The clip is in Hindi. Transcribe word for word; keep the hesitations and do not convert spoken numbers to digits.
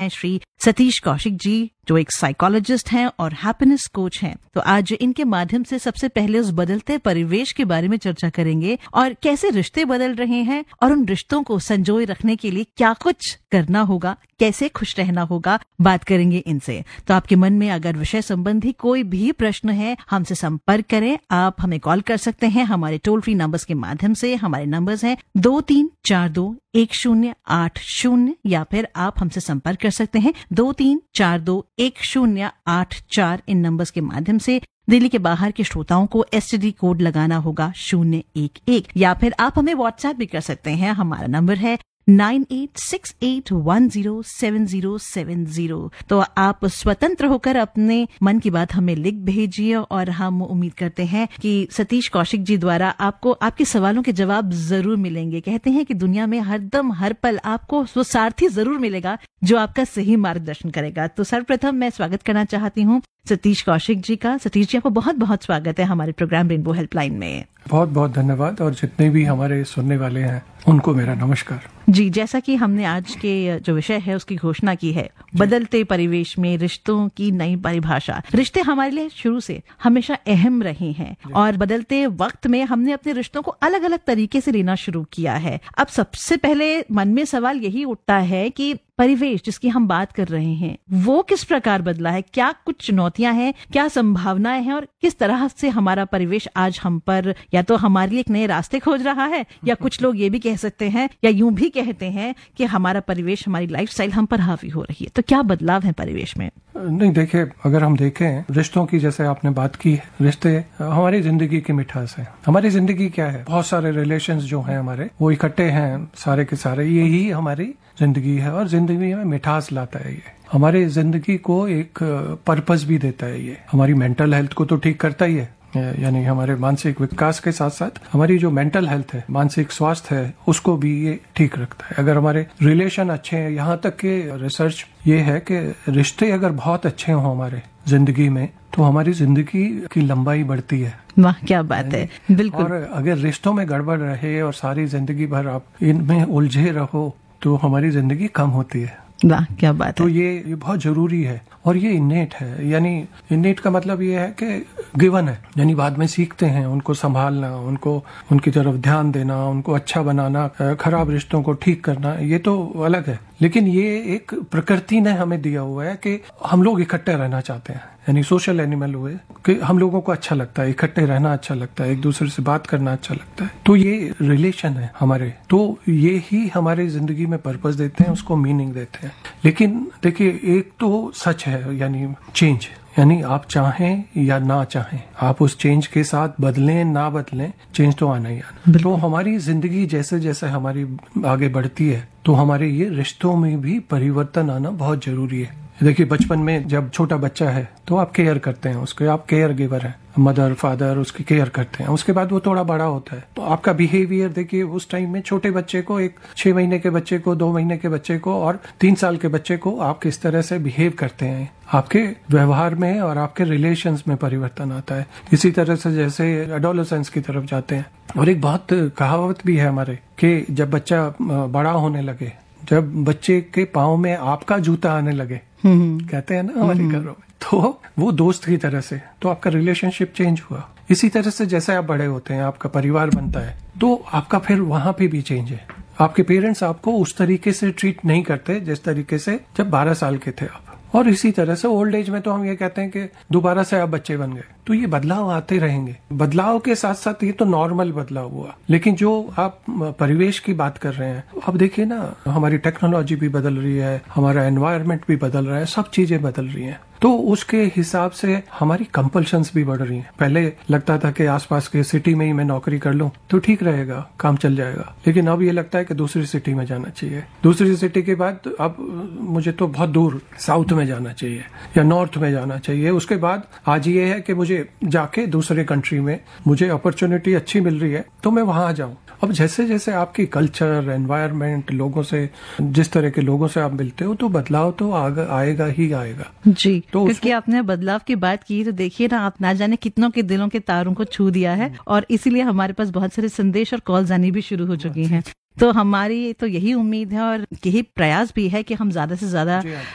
हैं श्री सतीश कौशिक जी, जो एक साइकोलॉजिस्ट हैं और हैप्पीनेस कोच हैं। तो आज इनके माध्यम से सबसे पहले उस बदलते परिवेश के बारे में चर्चा करेंगे और कैसे रिश्ते बदल रहे हैं और उन रिश्तों को संजोए रखने के लिए क्या कुछ करना होगा, कैसे खुश रहना होगा, बात करेंगे इनसे। तो आपके मन में अगर विषय संबंधी कोई भी प्रश्न है, हमसे संपर्क करें। आप हमें कॉल कर सकते हैं हमारे टोल फ्री नंबर्स के माध्यम से। हमारे नंबर्स हैं दो तीन चार दो एक शून्य आठ शून्य, या फिर आप हमसे संपर्क कर सकते हैं दो तीन चार दो एक शून्य आठ चार। इन नंबर्स के माध्यम से दिल्ली के बाहर के श्रोताओं को एसटीडी कोड लगाना होगा शून्य एक एक, या फिर आप हमें व्हाट्सएप भी कर सकते हैं। हमारा नंबर है nine eight six eight one zero seven zero seven zero. तो आप स्वतंत्र होकर अपने मन की बात हमें लिख भेजिए और हम उम्मीद करते हैं कि सतीश कौशिक जी द्वारा आपको आपके सवालों के जवाब जरूर मिलेंगे। कहते हैं कि दुनिया में हरदम हर पल आपको वो सारथी जरूर मिलेगा जो आपका सही मार्गदर्शन करेगा। तो सर्वप्रथम मैं स्वागत करना चाहती हूँ सतीश कौशिक जी का। सतीश जी, आपको बहुत बहुत स्वागत है हमारे प्रोग्राम रेनबो हेल्पलाइन में। बहुत बहुत धन्यवाद, और जितने भी हमारे सुनने वाले हैं उनको मेरा नमस्कार। जी, जैसा कि हमने आज के जो विषय है उसकी घोषणा की है, बदलते परिवेश में रिश्तों की नई परिभाषा। रिश्ते हमारे लिए शुरू से हमेशा अहम रहे हैं और बदलते वक्त में हमने अपने रिश्तों को अलग अलग तरीके से लेना शुरू किया है। अब सबसे पहले मन में सवाल यही उठता है कि परिवेश जिसकी हम बात कर रहे हैं वो किस प्रकार बदला है, क्या कुछ चुनौतियां हैं, क्या संभावनाएं हैं, और किस तरह से हमारा परिवेश आज हम पर या तो हमारे लिए एक नए रास्ते खोज रहा है, या कुछ लोग ये भी कह सकते हैं या यूं भी कहते हैं कि हमारा परिवेश, हमारी लाइफस्टाइल हम पर हावी हो रही है। तो क्या बदलाव है परिवेश में? नहीं, देखिए, अगर हम देखें रिश्तों की, जैसे आपने बात की है, रिश्ते हमारी जिंदगी की मिठास है। हमारी जिंदगी क्या है, बहुत सारे रिलेशंस जो हैं हमारे, वो इकट्ठे हैं सारे के सारे, यही हमारी जिंदगी है और जिंदगी में मिठास लाता है। ये हमारी जिंदगी को एक पर्पस भी देता है। ये हमारी मेंटल हेल्थ को तो ठीक करता ही है, यानी हमारे मानसिक विकास के साथ साथ हमारी जो मेंटल हेल्थ है, मानसिक स्वास्थ्य है, उसको भी ये ठीक रखता है। अगर हमारे रिलेशन अच्छे हैं, यहाँ तक के रिसर्च ये है कि रिश्ते अगर बहुत अच्छे हों हमारे जिंदगी में, तो हमारी जिंदगी की लंबाई बढ़ती है। वाह, क्या बात है, बिल्कुल। और अगर रिश्तों में गड़बड़ रहे और सारी जिंदगी भर आप इनमें उलझे रहो, तो हमारी जिंदगी कम होती है। वाह, क्या बात तो है। ये ये बहुत जरूरी है, और ये इन्नेट है। यानी इन्नेट का मतलब ये है कि गिवन है, यानी बाद में सीखते हैं उनको संभालना, उनको उनकी तरफ ध्यान देना, उनको अच्छा बनाना, खराब रिश्तों को ठीक करना, ये तो अलग है। लेकिन ये एक प्रकृति ने हमें दिया हुआ है कि हम लोग इकट्ठे रहना चाहते हैं, यानी सोशल एनिमल हुए कि हम लोगों को अच्छा लगता है, इकट्ठे रहना अच्छा लगता है, एक दूसरे से बात करना अच्छा लगता है। तो ये रिलेशन है हमारे, तो ये ही हमारी जिंदगी में पर्पस देते हैं, उसको मीनिंग देते हैं। लेकिन देखिए, एक तो सच है, यानी चेंज, यानी आप चाहें या ना चाहें, आप उस चेंज के साथ बदलें ना बदलें, चेंज तो आना ही आना। तो हमारी जिंदगी जैसे जैसे हमारी आगे बढ़ती है, तो हमारे ये रिश्तों में भी परिवर्तन आना बहुत जरूरी है। देखिए, बचपन में जब छोटा बच्चा है तो आप केयर करते हैं उसके, आप केयर गिवर हैं, मदर फादर उसकी केयर करते हैं। उसके बाद वो थोड़ा बड़ा होता है तो आपका बिहेवियर देखिए, उस टाइम में छोटे बच्चे को, एक छह महीने के बच्चे को, दो महीने के बच्चे को और तीन साल के बच्चे को आप किस तरह से बिहेव करते हैं, आपके व्यवहार में और आपके रिलेशंस में परिवर्तन आता है। इसी तरह से जैसे एडोलेसेंस की तरफ जाते हैं, और एक बहुत कहावत भी है हमारे कि जब बच्चा बड़ा होने लगे, जब बच्चे के पाँव में आपका जूता आने लगे, कहते हैं ना हमारे घरों में, तो वो दोस्त की तरह से, तो आपका रिलेशनशिप चेंज हुआ। इसी तरह से जैसे आप बड़े होते हैं, आपका परिवार बनता है, तो आपका फिर वहां पे भी चेंज है। आपके पेरेंट्स आपको उस तरीके से ट्रीट नहीं करते जिस तरीके से जब बारह साल के थे आप। और इसी तरह से ओल्ड एज में तो हम ये कहते हैं कि दोबारा से आप बच्चे बन गए। तो ये बदलाव आते रहेंगे। बदलाव के साथ साथ ये तो नॉर्मल बदलाव हुआ, लेकिन जो आप परिवेश की बात कर रहे हैं, अब देखिए ना, हमारी टेक्नोलॉजी भी बदल रही है, हमारा एनवायरनमेंट भी बदल रहा है, सब चीजें बदल रही हैं। तो उसके हिसाब से हमारी कंपल्शंस भी बढ़ रही हैं। पहले लगता था कि आसपास के सिटी में ही मैं नौकरी कर लूं तो ठीक रहेगा, काम चल जाएगा, लेकिन अब ये लगता है कि दूसरी सिटी में जाना चाहिए। दूसरी सिटी के बाद अब मुझे तो बहुत दूर साउथ में जाना चाहिए या नॉर्थ में जाना चाहिए। उसके बाद आज ये है कि मुझे जाके दूसरे कंट्री में मुझे अपॉर्चुनिटी अच्छी मिल रही है तो मैं वहां जाऊं। अब जैसे जैसे आपकी कल्चर, एनवायरनमेंट, लोगों से, जिस तरह के लोगों से आप मिलते हो, तो बदलाव तो आएगा ही आएगा। जी, तो क्योंकि आपने बदलाव की बात की तो देखिए ना, आप ना जाने कितनों के दिलों के तारों को छू दिया है, और इसीलिए हमारे पास बहुत सारे संदेश और कॉल्स आनी भी शुरू हो चुकी हैं। तो हमारी तो यही उम्मीद है और यही प्रयास भी है कि हम ज्यादा से ज्यादा